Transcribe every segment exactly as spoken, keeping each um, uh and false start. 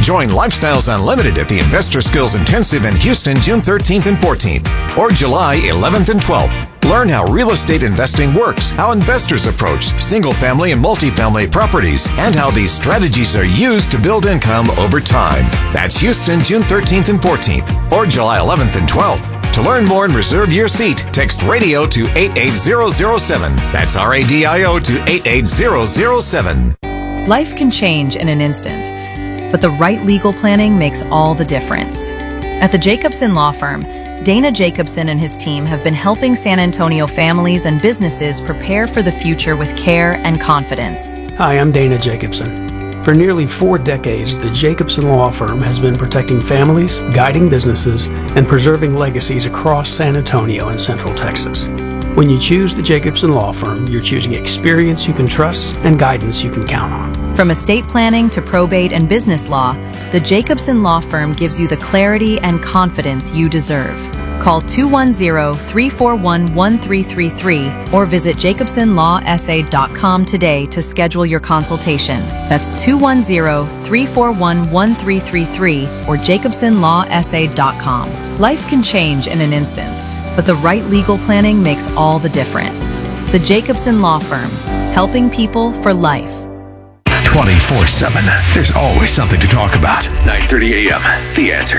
Join Lifestyles Unlimited at the Investor Skills Intensive in Houston, June thirteenth and fourteenth, or July eleventh and twelfth. Learn how real estate investing works, how investors approach single-family and multifamily properties, and how these strategies are used to build income over time. That's Houston, June thirteenth and fourteenth, or July eleventh and twelfth. To learn more and reserve your seat, text RADIO to eight eight zero zero seven. That's R A D I O to eight eight zero zero seven. Life can change in an instant, but the right legal planning makes all the difference. At the Jacobson Law Firm, Dana Jacobson and his team have been helping San Antonio families and businesses prepare for the future with care and confidence. Hi, I'm Dana Jacobson. For nearly four decades, the Jacobson Law Firm has been protecting families, guiding businesses, and preserving legacies across San Antonio and Central Texas. When you choose the Jacobson Law Firm, you're choosing experience you can trust and guidance you can count on. From estate planning to probate and business law, the Jacobson Law Firm gives you the clarity and confidence you deserve. Call two one zero, three four one, one three three three or visit jacobson law s a dot com today to schedule your consultation. That's two one zero, three four one, one three three three or jacobson law s a dot com. Life can change in an instant, but the right legal planning makes all the difference. The Jacobson Law Firm, helping people for life. twenty-four seven. There's always something to talk about. nine thirty a.m. The Answer.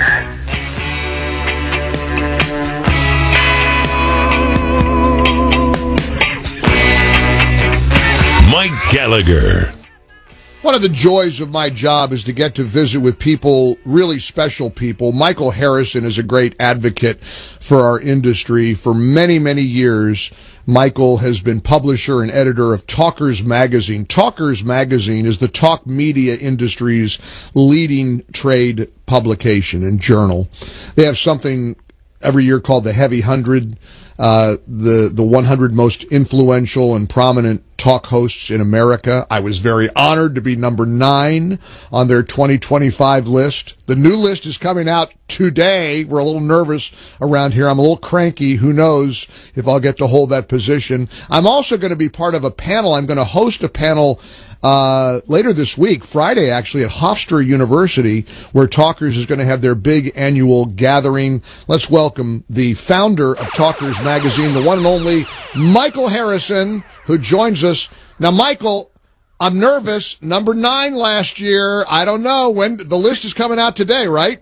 Mike Gallagher. One of the joys of my job is to get to visit with people, really special people. Michael Harrison is a great advocate for our industry. For many, many years, Michael has been publisher and editor of Talkers Magazine. Talkers Magazine is the talk media industry's leading trade publication and journal. They have something every year called the Heavy Hundred, uh, the, the one hundred most influential and prominent talk hosts in America. I was very honored to be number nine on their twenty twenty-five list. The new list is coming out today. We're a little nervous around here. I'm a little cranky. Who knows if I'll get to hold that position. I'm also going to be part of a panel. I'm going to host a panel uh later this week, Friday actually, at Hofstra University, where Talkers is going to have their big annual gathering. Let's welcome the founder of Talkers Magazine, the one and only Michael Harrison, who joins us. Now, Michael, I'm nervous. Number nine last year. I don't know when the list is coming out today, right?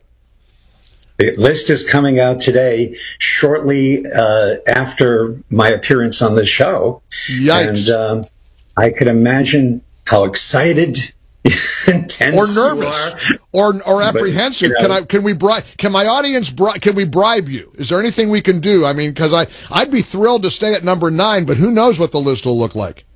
The list is coming out today, shortly uh, after my appearance on the show. Yikes. And um, I could imagine how excited, intense, or nervous, or or apprehensive. But, you know, can I? Can we bribe? Can my audience? Bri- can we bribe you? Is there anything we can do? I mean, because I I'd be thrilled to stay at number nine, but who knows what the list will look like?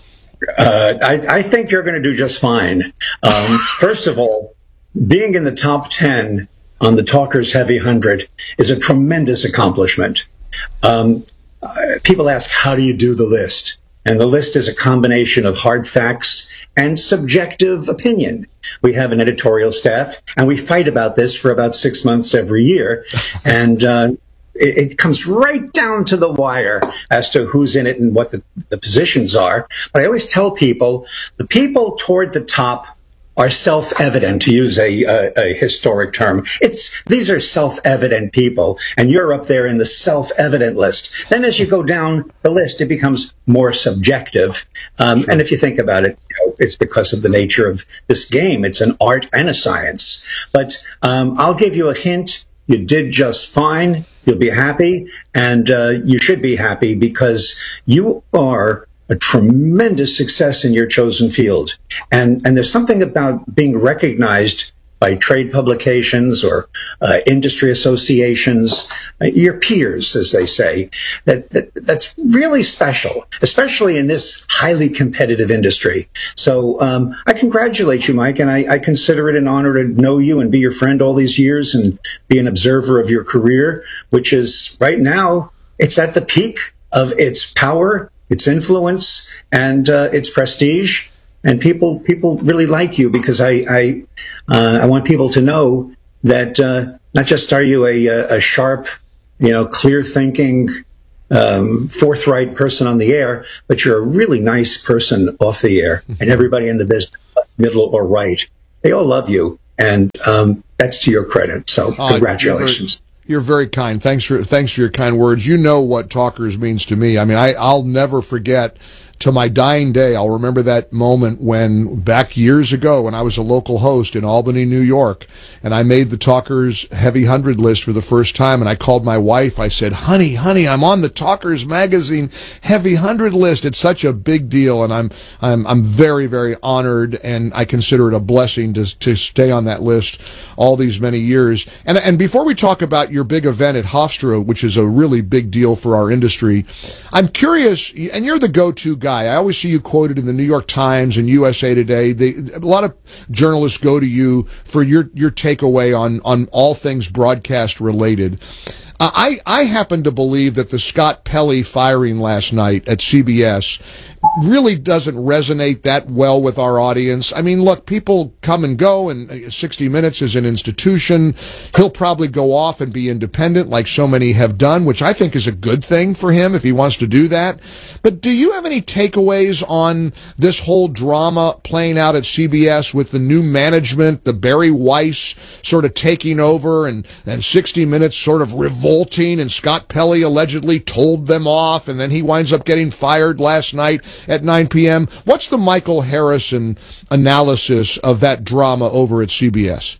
Uh, I, I think you're going to do just fine. Um, first of all, being in the top ten on the Talkers Heavy Hundred is a tremendous accomplishment. Um, people ask, how do you do the list? And the list is a combination of hard facts and subjective opinion. We have an editorial staff, and we fight about this for about six months every year. And uh, it, it comes right down to the wire as to who's in it and what the, the positions are. But I always tell people, the people toward the top are self-evident, to use a, a, a historic term. It's, these are self-evident people, and you're up there in the self-evident list. Then as you go down the list, it becomes more subjective. Um, sure. And if you think about it, you know, it's because of the nature of this game. It's an art and a science. But um, I'll give you a hint. You did just fine. You'll be happy, and uh, you should be happy because you are a tremendous success in your chosen field. And, and there's something about being recognized by trade publications or uh, industry associations, uh, your peers, as they say, that, that that's really special, especially in this highly competitive industry. So um, I congratulate you, Mike, and I, I consider it an honor to know you and be your friend all these years and be an observer of your career, which is right now, it's at the peak of its power, its influence, and uh, its prestige, and people people really like you because I I, uh, I want people to know that uh, not just are you a, a sharp, you know, clear-thinking, um, forthright person on the air, but you're a really nice person off the air, and everybody in the business, middle or right, they all love you. And um, that's to your credit. So Uh, congratulations. You're very kind. Thanks for thanks for your kind words. You know what Talkers means to me. I mean, I, I'll never forget. To my dying day, I'll remember that moment when, back years ago, when I was a local host in Albany, New York, and I made the Talkers Heavy Hundred list for the first time, and I called my wife. I said, honey, honey, I'm on the Talkers Magazine Heavy Hundred list. It's such a big deal, and I'm I'm I'm very, very honored, and I consider it a blessing to to stay on that list all these many years. And and before we talk about your big event at Hofstra, which is a really big deal for our industry, I'm curious, and you're the go-to guy. I always see you quoted in the New York Times and U S A Today. They, a lot of journalists go to you for your, your takeaway on, on all things broadcast related. Uh, I, I happen to believe that the Scott Pelley firing last night at C B S really doesn't resonate that well with our audience. I mean, look, people come and go, and sixty minutes is an institution. He'll probably go off and be independent like so many have done, which I think is a good thing for him if he wants to do that. But do you have any takeaways on this whole drama playing out at C B S with the new management, the Barry Weiss sort of taking over, and, and sixty minutes sort of revolting, and Scott Pelley allegedly told them off, and then he winds up getting fired last night at nine p.m. What's the Michael Harrison analysis of that drama over at C B S?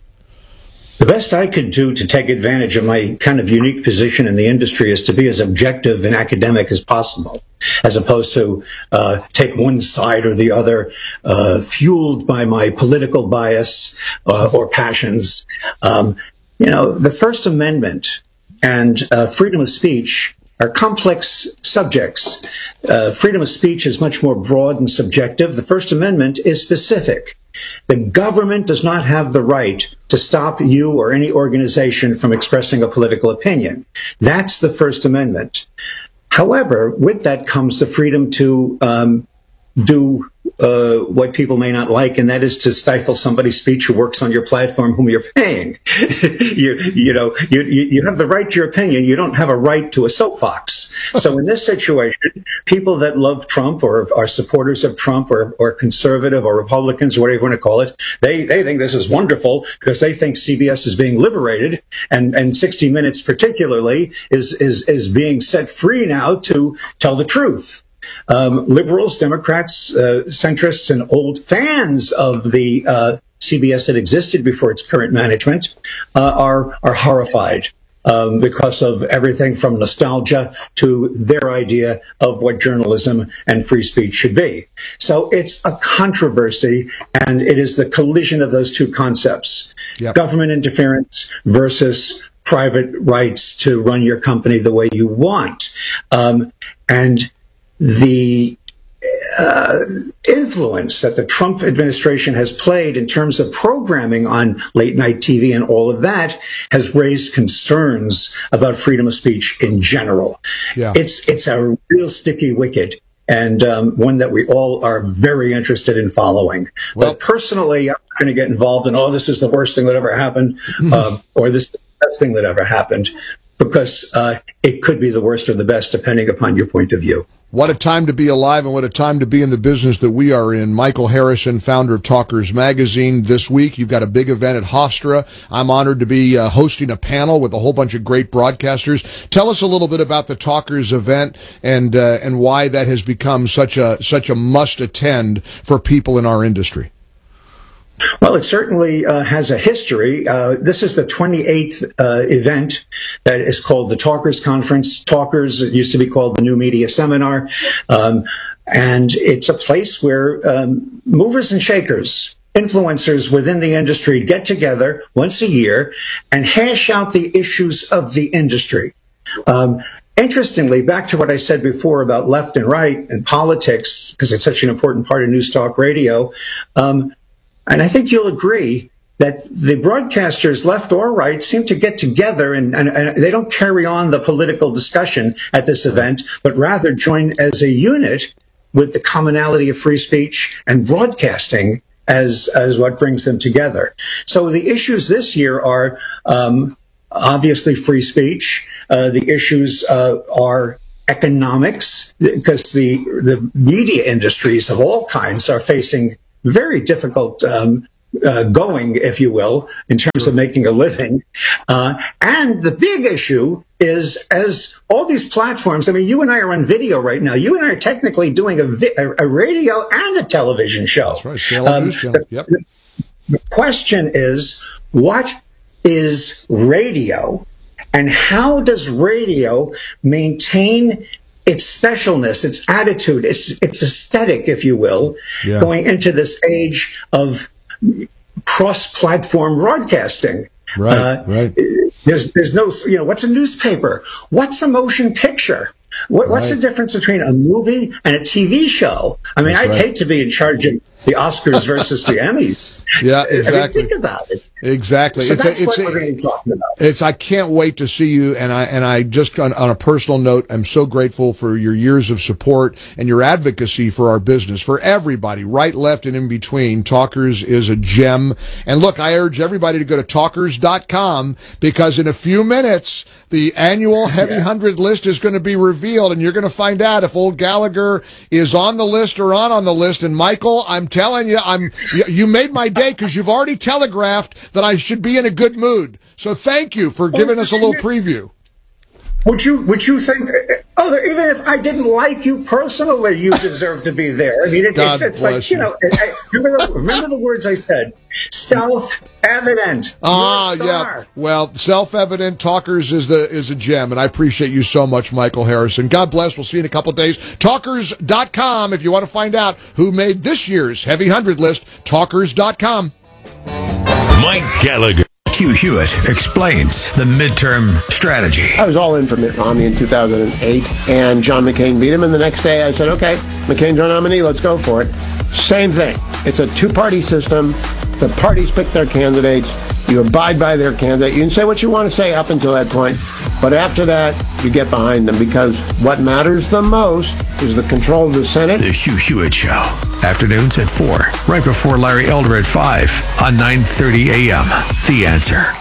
The best I could do to take advantage of my kind of unique position in the industry is to be as objective and academic as possible, as opposed to uh, take one side or the other, uh, fueled by my political bias uh, or passions. Um, you know, the First Amendment and uh, freedom of speech are complex subjects. Uh, freedom of speech is much more broad and subjective. The First Amendment is specific. The government does not have the right to stop you or any organization from expressing a political opinion. That's the First Amendment. However, with that comes the freedom to um, do uh, what people may not like, and that is to stifle somebody's speech who works on your platform whom you're paying. you, you know, you, you have the right to your opinion. You don't have a right to a soapbox. So in this situation, people that love Trump or are supporters of Trump or, or conservative or Republicans, or whatever you want to call it, they, they think this is wonderful because they think C B S is being liberated, and, and sixty minutes particularly is, is, is being set free now to tell the truth. Um, liberals, Democrats, uh, centrists, and old fans of the uh, C B S that existed before its current management uh, are are horrified um, because of everything from nostalgia to their idea of what journalism and free speech should be. So it's a controversy, and it is the collision of those two concepts: yep. Government interference versus private rights to run your company the way you want, um, and the uh, influence that the Trump administration has played in terms of programming on late night T V and all of that has raised concerns about freedom of speech in general. Yeah. It's it's a real sticky wicket, and um, one that we all are very interested in following. Well, but personally, I'm not going to get involved in, oh, this is the worst thing that ever happened, uh, or this is the best thing that ever happened, because uh, it could be the worst or the best, depending upon your point of view. What a time to be alive, and what a time to be in the business that we are in. Michael Harrison, founder of Talkers Magazine. This week, you've got a big event at Hofstra. I'm honored to be uh, hosting a panel with a whole bunch of great broadcasters. Tell us a little bit about the Talkers event and uh, and why that has become such a such a must attend for people in our industry. Well, it certainly uh, has a history. Uh, this is the twenty-eighth uh, event that is called the Talkers Conference. Talkers, it used to be called the New Media Seminar. Um, and it's a place where um, movers and shakers, influencers within the industry get together once a year and hash out the issues of the industry. Um, Interestingly, back to what I said before about left and right and politics, because it's such an important part of News Talk Radio, um, and I think you'll agree that the broadcasters, left or right, seem to get together and, and, and they don't carry on the political discussion at this event, but rather join as a unit with the commonality of free speech and broadcasting as, as what brings them together. So the issues this year are um, obviously free speech. Uh, the issues uh, are economics, because the, the media industries of all kinds are facing very difficult um, uh, going, if you will, in terms of making a living. Uh, and the big issue is, as all these platforms, I mean, you and I are on video right now. You and I are technically doing a, vi- a radio and a television show. That's right. Salem Um, News Channel. Yep. The, the question is, what is radio, and how does radio maintain its specialness, its attitude, its its aesthetic, if you will, Yeah. going into this age of cross-platform broadcasting? Right, Uh, right. There's there's no, you know, what's a newspaper? What's a motion picture? What, what's Right. the difference between a movie and a T V show? I mean, That's I'd right. hate to be in charge of the Oscars versus the Emmys. Yeah, I mean, exactly. think about it. Exactly. So It's a- that's it's what a- we're going to be talking about. It's, I can't wait to see you. And I, and I just on, on a personal note, I'm so grateful for your years of support and your advocacy for our business, for everybody, right, left, and in between. Talkers is a gem. And look, I urge everybody to go to talkers dot com, because in a few minutes, the annual Heavy one hundred list is going to be revealed, and you're going to find out if old Gallagher is on the list or not on the list. And Michael, I'm telling you, I'm, you, you made my day, because you've already telegraphed that I should be in a good mood. So thank you for giving us a little preview. Would you would you think? Oh, even if I didn't like you personally, you deserve to be there. I mean, it, God it's, it's bless like you you. know. I, remember, the, remember the words I said? Self-evident. Ah, You're a yeah. star. Well, self-evident. Talkers is the is a gem, and I appreciate you so much, Michael Harrison. God bless. We'll see you in a couple of days. talkers dot com if you want to find out who made this year's Heavy one hundred list. talkers dot com. Mike Gallagher. Hugh Hewitt explains the midterm strategy. I was all in for Mitt Romney in two thousand eight, and John McCain beat him. And the next day I said, okay, McCain's our nominee, let's go for it. Same thing. It's a two-party system. The parties pick their candidates. You abide by their candidate. You can say what you want to say up until that point, but after that, you get behind them, because what matters the most is the control of the Senate. The Hugh Hewitt Show. Afternoons at four, right before Larry Elder at five on nine thirty a.m. The Answer.